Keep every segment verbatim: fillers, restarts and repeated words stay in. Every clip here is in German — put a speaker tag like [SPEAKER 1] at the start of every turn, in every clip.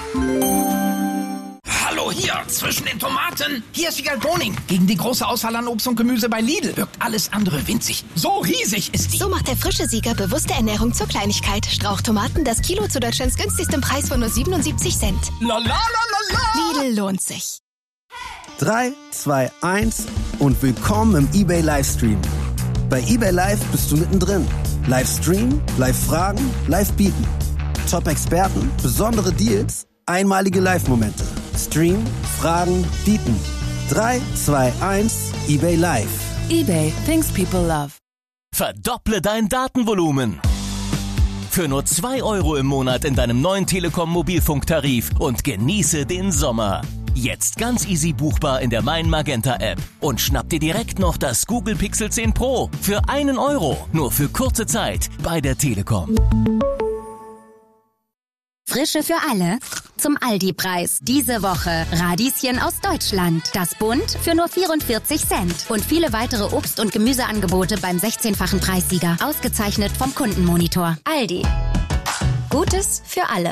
[SPEAKER 1] Hallo, hier, zwischen den Tomaten. Hier ist Wiegald Boning. Gegen die große Auswahl an Obst und Gemüse bei Lidl wirkt alles andere winzig. So riesig ist die.
[SPEAKER 2] So macht der frische Sieger bewusste Ernährung zur Kleinigkeit. Strauchtomaten, das Kilo zu Deutschlands günstigstem Preis von nur siebenundsiebzig Cent.
[SPEAKER 1] La la la la la.
[SPEAKER 2] Lidl lohnt sich.
[SPEAKER 3] drei, zwei, eins und willkommen im eBay Livestream. Bei eBay Live bist du mittendrin. Livestream, Live-Fragen, Live-Bieten. Top-Experten, besondere Deals, einmalige Live-Momente. Stream, Fragen, Bieten. drei, zwei, eins, eBay Live.
[SPEAKER 4] eBay, things people love.
[SPEAKER 5] Verdopple dein Datenvolumen. Für nur zwei Euro im Monat in deinem neuen Telekom-Mobilfunktarif und genieße den Sommer. Jetzt ganz easy buchbar in der Mein Magenta App. Und schnapp dir direkt noch das Google Pixel zehn Pro für einen Euro. Nur für kurze Zeit bei der Telekom.
[SPEAKER 6] Frische für alle zum Aldi-Preis. Diese Woche Radieschen aus Deutschland. Das Bund für nur vierundvierzig Cent. Und viele weitere Obst- und Gemüseangebote beim sechzehnfachen Preissieger. Ausgezeichnet vom Kundenmonitor. Aldi. Gutes für alle.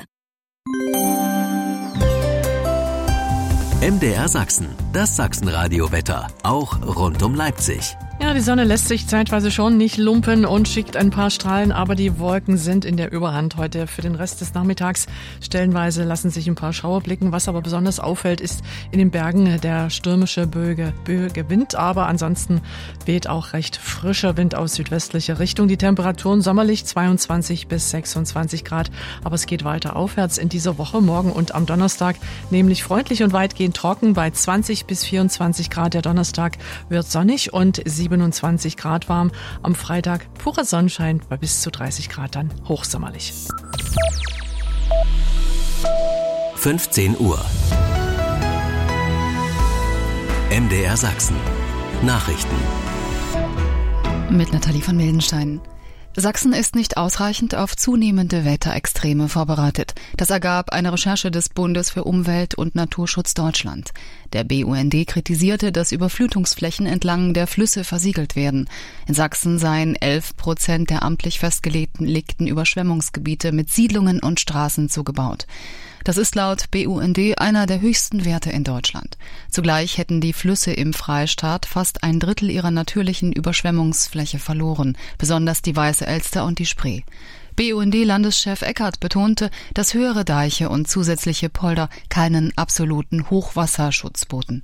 [SPEAKER 7] M D R Sachsen, das Sachsenradio-Wetter, auch rund um Leipzig.
[SPEAKER 8] Ja, die Sonne lässt sich zeitweise schon nicht lumpen und schickt ein paar Strahlen, aber die Wolken sind in der Überhand heute für den Rest des Nachmittags. Stellenweise lassen sich ein paar Schauer blicken. Was aber besonders auffällt, ist in den Bergen der stürmische böige, böige Wind, aber ansonsten weht auch recht frischer Wind aus südwestlicher Richtung. Die Temperaturen sommerlich zweiundzwanzig bis sechsundzwanzig Grad, aber es geht weiter aufwärts in dieser Woche, morgen und am Donnerstag, nämlich freundlich und weitgehend trocken bei zwanzig bis vierundzwanzig Grad. Der Donnerstag wird sonnig und siebenundzwanzig Grad warm. Am Freitag purer Sonnenschein bei bis zu dreißig Grad, dann hochsommerlich.
[SPEAKER 7] fünfzehn Uhr. M D R Sachsen. Nachrichten.
[SPEAKER 4] Mit Nathalie von Mildenstein. Sachsen ist nicht ausreichend auf zunehmende Wetterextreme vorbereitet. Das ergab eine Recherche des Bundes für Umwelt und Naturschutz Deutschland. Der B U N D kritisierte, dass Überflutungsflächen entlang der Flüsse versiegelt werden. In Sachsen seien elf Prozent der amtlich festgelegten Überschwemmungsgebiete mit Siedlungen und Straßen zugebaut. Das ist laut B U N D einer der höchsten Werte in Deutschland. Zugleich hätten die Flüsse im Freistaat fast ein Drittel ihrer natürlichen Überschwemmungsfläche verloren, besonders die Weiße Elster und die Spree. B U N D-Landeschef Eckert betonte, dass höhere Deiche und zusätzliche Polder keinen absoluten Hochwasserschutz boten.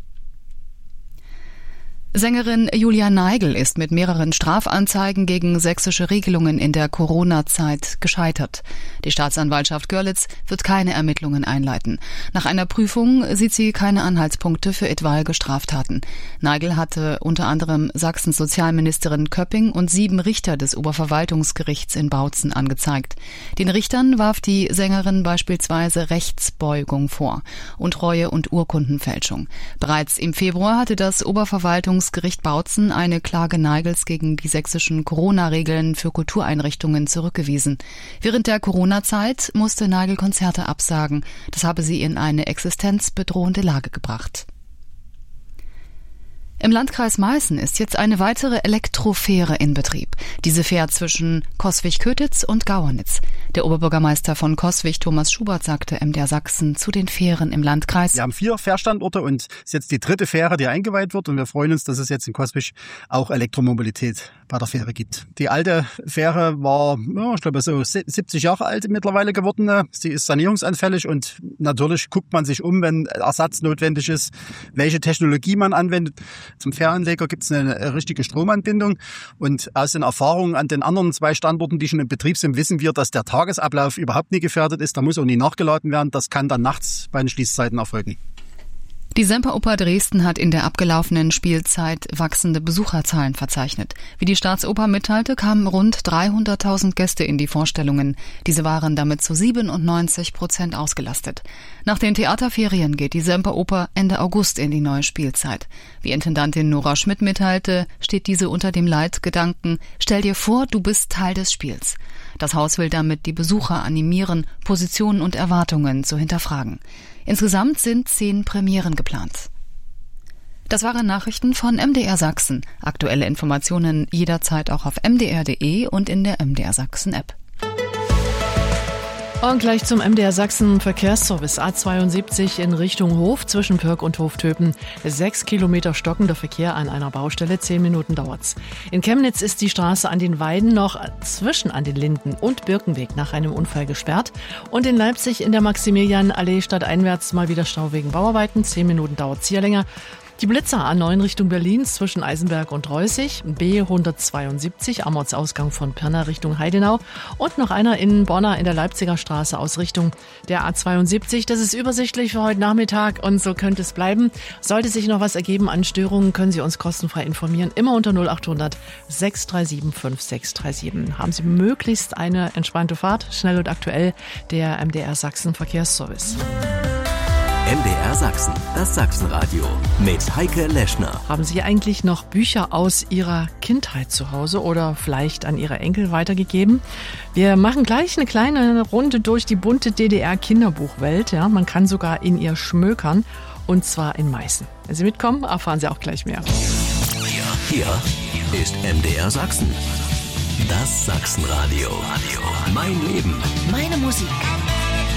[SPEAKER 4] Sängerin Julia Neigl ist mit mehreren Strafanzeigen gegen sächsische Regelungen in der Corona-Zeit gescheitert. Die Staatsanwaltschaft Görlitz wird keine Ermittlungen einleiten. Nach einer Prüfung sieht sie keine Anhaltspunkte für etwaige Straftaten. Neigl hatte unter anderem Sachsens Sozialministerin Köpping und sieben Richter des Oberverwaltungsgerichts in Bautzen angezeigt. Den Richtern warf die Sängerin beispielsweise Rechtsbeugung vor, Untreue und Urkundenfälschung. Bereits im Februar hatte das Oberverwaltungsgericht Gericht Bautzen eine Klage Neigls gegen die sächsischen Corona-Regeln für Kultureinrichtungen zurückgewiesen. Während der Corona-Zeit musste Neigl Konzerte absagen. Das habe sie in eine existenzbedrohende Lage gebracht. Im Landkreis Meißen ist jetzt eine weitere Elektrofähre in Betrieb. Diese fährt zwischen Coswig-Kötitz und Gauernitz. Der Oberbürgermeister von Coswig, Thomas Schubert, sagte M D R Sachsen zu den Fähren im Landkreis.
[SPEAKER 9] Wir haben vier Fährstandorte und es ist jetzt die dritte Fähre, die eingeweiht wird. Und wir freuen uns, dass es jetzt in Coswig auch Elektromobilität bei der Fähre gibt. Die alte Fähre war, ja, ich glaube, so siebzig Jahre alt mittlerweile geworden. Sie ist sanierungsanfällig und natürlich guckt man sich um, wenn Ersatz notwendig ist, welche Technologie man anwendet. Zum Fähranleger gibt es eine richtige Stromanbindung und aus den Erfahrungen an den anderen zwei Standorten, die schon in Betrieb sind, wissen wir, dass der Tagesablauf überhaupt nie gefährdet ist. Da muss auch nie nachgeladen werden. Das kann dann nachts bei den Schließzeiten erfolgen.
[SPEAKER 4] Die Semperoper Dresden hat in der abgelaufenen Spielzeit wachsende Besucherzahlen verzeichnet. Wie die Staatsoper mitteilte, kamen rund dreihunderttausend Gäste in die Vorstellungen. Diese waren damit zu siebenundneunzig Prozent ausgelastet. Nach den Theaterferien geht die Semperoper Ende August in die neue Spielzeit. Wie Intendantin Nora Schmidt mitteilte, steht diese unter dem Leitgedanken: Stell dir vor, du bist Teil des Spiels. Das Haus will damit die Besucher animieren, Positionen und Erwartungen zu hinterfragen. Insgesamt sind zehn Premieren geplant. Das waren Nachrichten von M D R Sachsen. Aktuelle Informationen jederzeit auch auf m d r punkt d e und in der M D R Sachsen App.
[SPEAKER 8] Und gleich zum M D R Sachsen Verkehrsservice. A zweiundsiebzig in Richtung Hof zwischen Pörk und Hoftöpen. Sechs Kilometer stockender Verkehr an einer Baustelle, zehn Minuten dauert's. In Chemnitz ist die Straße an den Weiden noch zwischen an den Linden und Birkenweg nach einem Unfall gesperrt. Und in Leipzig in der Maximilianallee stadteinwärts mal wieder Stau wegen Bauarbeiten, zehn Minuten dauert's hier länger. Die Blitzer A neun Richtung Berlin zwischen Eisenberg und Reußig, B hundertzweiundsiebzig am Ortsausgang von Pirna Richtung Heidenau und noch einer in Bonner in der Leipziger Straße aus Richtung der A zweiundsiebzig. Das ist übersichtlich für heute Nachmittag und so könnte es bleiben. Sollte sich noch was ergeben an Störungen, können Sie uns kostenfrei informieren. Immer unter null achthundert sechs drei sieben fünf sechs drei sieben. Haben Sie möglichst eine entspannte Fahrt, schnell und aktuell, der M D R Sachsen Verkehrsservice.
[SPEAKER 7] M D R Sachsen, das Sachsenradio mit Heike Leschner.
[SPEAKER 8] Haben Sie eigentlich noch Bücher aus Ihrer Kindheit zu Hause oder vielleicht an Ihre Enkel weitergegeben? Wir machen gleich eine kleine Runde durch die bunte D D R-Kinderbuchwelt. Ja, man kann sogar in ihr schmökern, und zwar in Meißen. Wenn Sie mitkommen, erfahren Sie auch gleich mehr.
[SPEAKER 7] Hier ist M D R Sachsen, das Sachsenradio. Mein Leben,
[SPEAKER 6] Meine Musik.